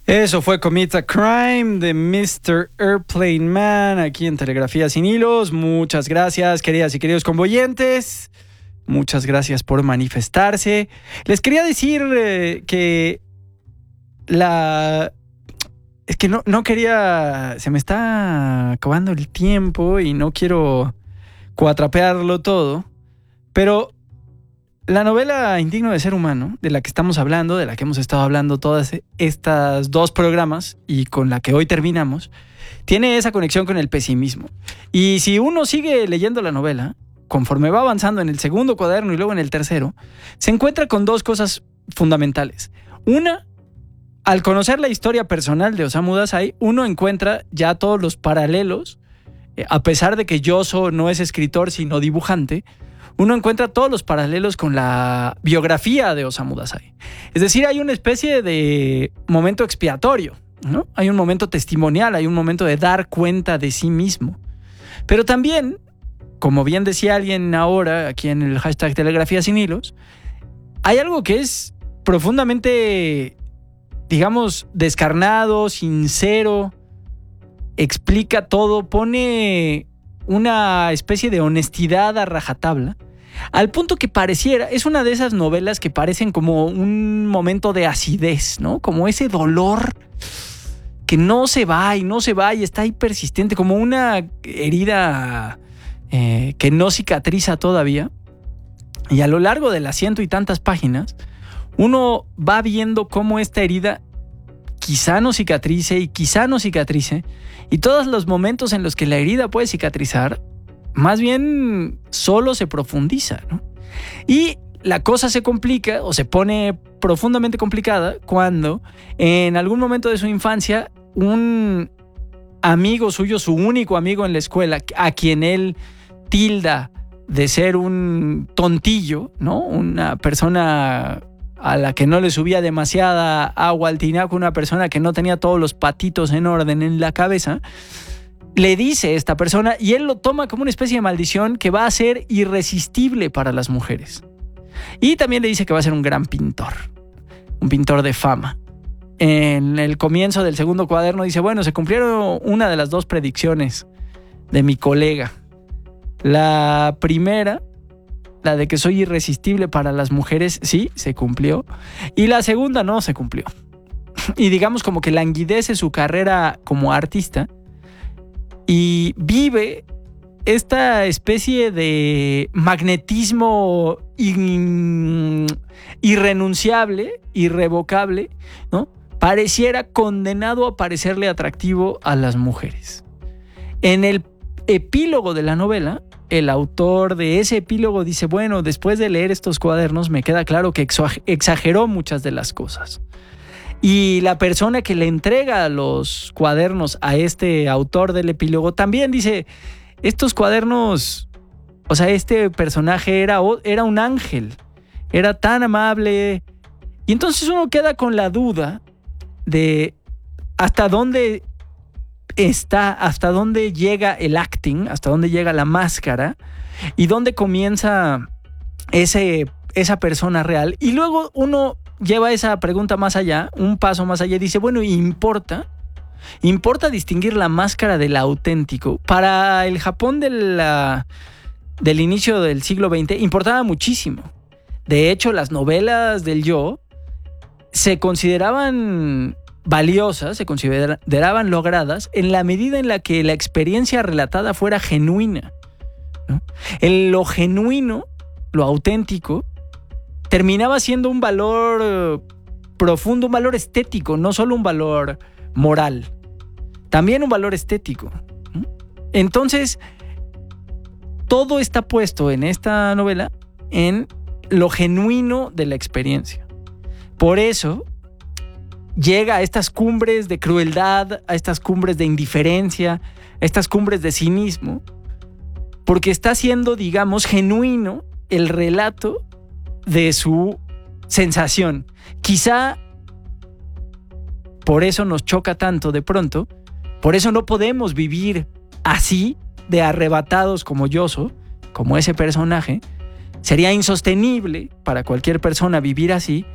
Eso fue Commit a Crime de Mr. Airplane Man aquí en Telegrafía Sin Hilos. Muchas gracias, queridas y queridos convoyentes. Muchas gracias por manifestarse. Les quería decir que es que no quería... Se me está acabando el tiempo y no quiero cuatrapearlo todo. Pero la novela Indigno de Ser Humano, de la que estamos hablando, de la que hemos estado hablando todas estas dos programas y con la que hoy terminamos, tiene esa conexión con el pesimismo. Y si uno sigue leyendo la novela, conforme va avanzando en el segundo cuaderno y luego en el tercero, se encuentra con dos cosas fundamentales. Una, al conocer la historia personal de Osamu Dazai, uno encuentra ya todos los paralelos, a pesar de que Yoso no es escritor sino dibujante, uno encuentra todos los paralelos con la biografía de Osamu Dazai. Es decir, hay una especie de momento expiatorio, ¿no? Hay un momento testimonial, hay un momento de dar cuenta de sí mismo. Pero también, como bien decía alguien ahora, aquí en el hashtag Telegrafía Sin Hilos, hay algo que es profundamente, digamos, descarnado, sincero, explica todo, pone una especie de honestidad a rajatabla, al punto que pareciera, es una de esas novelas que parecen como un momento de acidez, ¿no? Como ese dolor que no se va y está ahí persistente, como una herida que no cicatriza todavía. Y a lo largo de las 100 y tantas páginas, uno va viendo cómo esta herida quizá no cicatrice y quizá no cicatrice, y todos los momentos en los que la herida puede cicatrizar, más bien solo se profundiza, ¿no? Y la cosa se complica o se pone profundamente complicada cuando en algún momento de su infancia un amigo suyo, su único amigo en la escuela, a quien él tilda de ser un tontillo, ¿no? Una persona a la que no le subía demasiada agua al tinaco, una persona que no tenía todos los patitos en orden en la cabeza, le dice esta persona, y él lo toma como una especie de maldición, que va a ser irresistible para las mujeres. Y también le dice que va a ser un gran pintor, un pintor de fama. En el comienzo del segundo cuaderno dice, bueno, se cumplieron una de las dos predicciones de mi colega. La primera, la de que soy irresistible para las mujeres, sí, se cumplió. Y la segunda no se cumplió. Y digamos como que languidece su carrera como artista y vive esta especie de magnetismo irrenunciable, irrevocable, ¿no? Pareciera condenado a parecerle atractivo a las mujeres. En el epílogo de la novela, el autor de ese epílogo dice, bueno, después de leer estos cuadernos me queda claro que exageró muchas de las cosas. Y la persona que le entrega los cuadernos a este autor del epílogo también dice, estos cuadernos, o sea, este personaje era un ángel, era tan amable. Y entonces uno queda con la duda de hasta dónde está, hasta dónde llega el acting, hasta dónde llega la máscara y dónde comienza esa persona real. Y luego uno lleva esa pregunta más allá, un paso más allá, y dice, bueno, ¿importa distinguir la máscara del auténtico? Para el Japón del inicio del siglo XX importaba muchísimo. De hecho, las novelas del yo se consideraban valiosas, se consideraban logradas en la medida en la que la experiencia relatada fuera genuina, ¿no? Lo genuino, lo auténtico, terminaba siendo un valor profundo, un valor estético, no solo un valor moral, también un valor estético, ¿no? Entonces, todo está puesto en esta novela en lo genuino de la experiencia. Por eso llega a estas cumbres de crueldad, a estas cumbres de indiferencia, a estas cumbres de cinismo, porque está siendo, digamos, genuino el relato de su sensación. Quizá por eso nos choca tanto de pronto, por eso no podemos vivir así, de arrebatados como Yoso, como ese personaje. Sería insostenible para cualquier persona vivir así,